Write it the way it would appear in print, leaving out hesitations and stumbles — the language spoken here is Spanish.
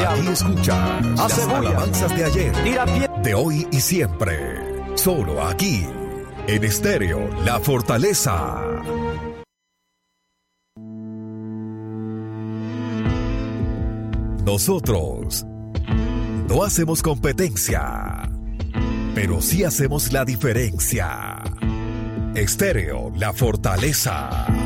Aquí escuchas las alabanzas de ayer, de hoy y siempre. Solo aquí, en Estéreo La Fortaleza. Nosotros no hacemos competencia, pero sí hacemos la diferencia. Estéreo La Fortaleza.